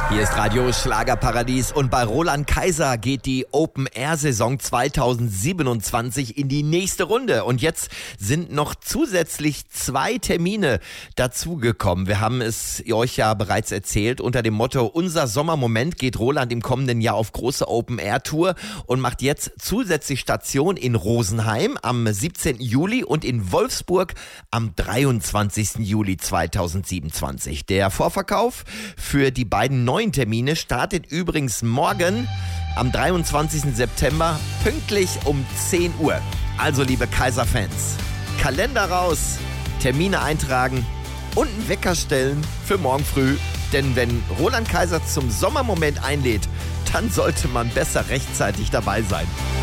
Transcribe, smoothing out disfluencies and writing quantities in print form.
Hier ist Radio Schlagerparadies und bei Roland Kaiser geht die Open-Air-Saison 2027 in die nächste Runde. Und jetzt sind noch zusätzlich 2 Termine dazugekommen. Wir haben es euch ja bereits erzählt. Unter dem Motto Unser Sommermoment geht Roland im kommenden Jahr auf große Open-Air-Tour und macht jetzt zusätzlich Station in Rosenheim am 17. Juli und in Wolfsburg am 23. Juli 2027. Der Vorverkauf für die beiden neuen Termine startet übrigens morgen am 23. September pünktlich um 10 Uhr. Also liebe Kaiser-Fans, Kalender raus, Termine eintragen und einen Wecker stellen für morgen früh. Denn wenn Roland Kaiser zum Sommermoment einlädt, dann sollte man besser rechtzeitig dabei sein.